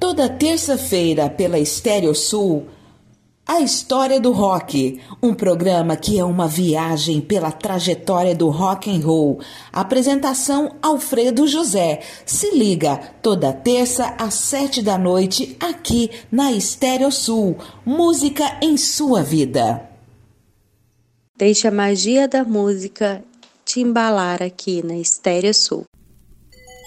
Toda terça-feira pela Estéreo Sul, A História do Rock, um programa que é uma viagem pela trajetória do rock and roll. Apresentação Alfredo José. Se liga, toda terça às 7 da noite, aqui na Estéreo Sul. Música em sua vida. Deixe a magia da música te embalar aqui na Estéreo Sul.